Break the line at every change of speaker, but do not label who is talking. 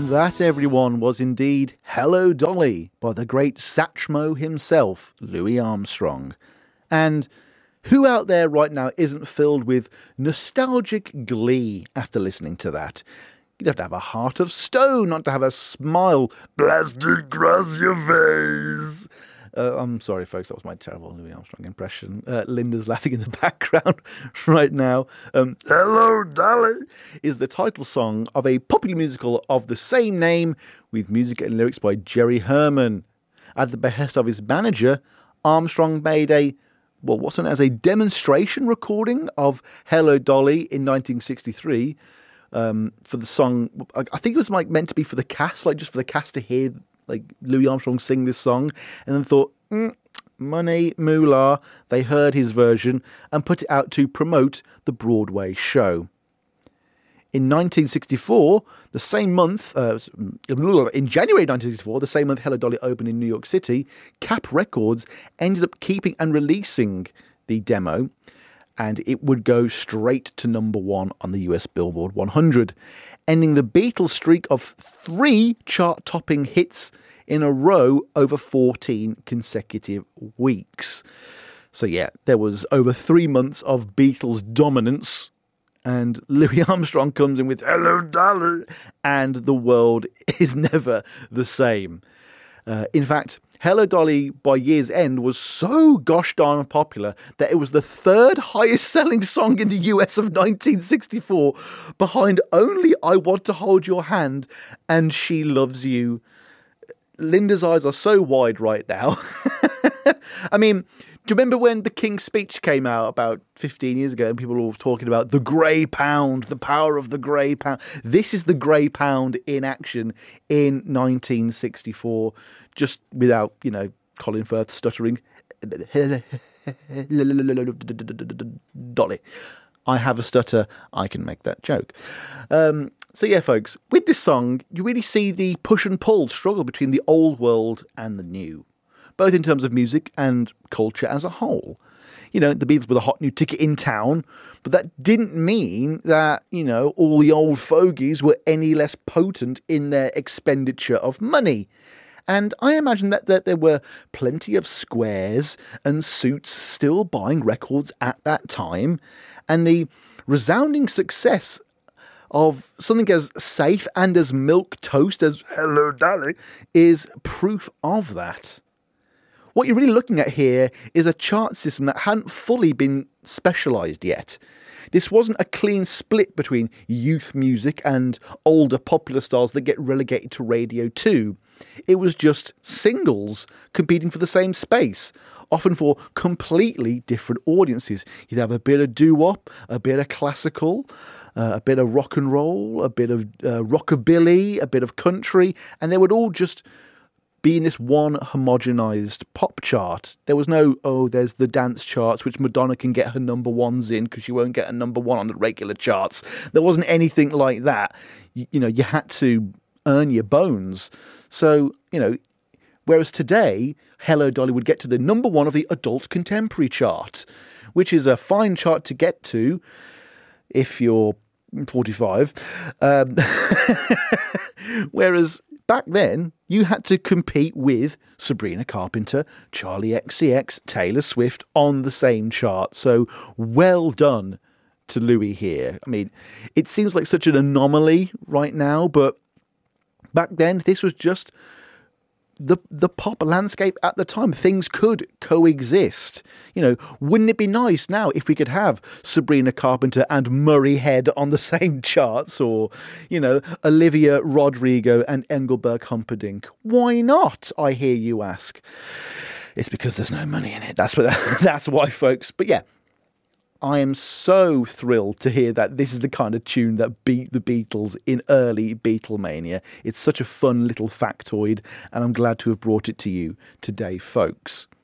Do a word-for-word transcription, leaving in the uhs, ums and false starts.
And that, everyone, was indeed Hello Dolly by the great Satchmo himself, Louis Armstrong. And who out there right now isn't filled with nostalgic glee after listening to that? You'd have to have a heart of stone not to have a smile blasted across your face. Uh, I'm sorry, folks, that was my terrible Louis Armstrong impression. Uh, Linda's laughing in the background right now. Um, Hello, Dolly is the title song of a popular musical of the same name with music and lyrics by Jerry Herman. At the behest of his manager, Armstrong made a, well, what's known as a demonstration recording of Hello, Dolly in nineteen sixty-three um, for the song. I think it was like meant to be for the cast, like just for the cast to hear like Louis Armstrong sing this song, and then thought, mm, money, moolah. They heard his version and put it out to promote the Broadway show. In nineteen sixty-four, the same month, uh, in January nineteen sixty-four, the same month Hello Dolly opened in New York City, Cap Records ended up keeping and releasing the demo, and it would go straight to number one on the U S Billboard one hundred, ending the Beatles' streak of three chart-topping hits in a row over fourteen consecutive weeks. So yeah, there was over three months of Beatles dominance, and Louis Armstrong comes in with Hello Dolly, and the world is never the same. Uh, in fact, Hello Dolly by year's end was so gosh darn popular that it was the third highest selling song in the U S of nineteen sixty-four, behind only I Want to Hold Your Hand and She Loves You. Linda's eyes are so wide right now. I mean, do you remember when The King's Speech came out about fifteen years ago and people were all talking about the grey pound, the power of the grey pound? This is the grey pound in action in nineteen sixty-four, just without, you know, Colin Firth stuttering. Dolly. I have a stutter, I can make that joke. Um, so yeah, folks, with this song, you really see the push and pull struggle between the old world and the new, both in terms of music and culture as a whole. You know, the Beatles were the hot new ticket in town, but that didn't mean that, you know, all the old fogies were any less potent in their expenditure of money. And I imagine that, that there were plenty of squares and suits still buying records at that time, and the resounding success of something as safe and as milquetoast as Hello Dolly is proof of that. What you're really looking at here is a chart system that hadn't fully been specialised yet. This wasn't a clean split between youth music and older popular styles that get relegated to Radio two. It was just singles competing for the same space, often for completely different audiences. You'd have a bit of doo-wop, a bit of classical, uh, a bit of rock and roll, a bit of uh, rockabilly, a bit of country, and they would all just be in this one homogenized pop chart. There was no, oh, there's the dance charts, which Madonna can get her number ones in because she won't get a number one on the regular charts. There wasn't anything like that. You, you know, you had to earn your bones. So, you know, whereas today, Hello Dolly would get to the number one of the adult contemporary chart, which is a fine chart to get to if you're forty-five. Um, whereas back then, you had to compete with Sabrina Carpenter, Charlie X C X, Taylor Swift on the same chart. So well done to Louis here. I mean, it seems like such an anomaly right now, but back then, this was just the the pop landscape at the time. Things could coexist. You know, wouldn't it be nice now if we could have Sabrina Carpenter and Murray Head on the same charts, or, you know, Olivia Rodrigo and Engelbert Humperdinck? Why not, I hear you ask? It's because there's no money in it. That's what, that's why, folks. But yeah, I am so thrilled to hear that this is the kind of tune that beat the Beatles in early Beatlemania. It's such a fun little factoid, and I'm glad to have brought it to you today, folks.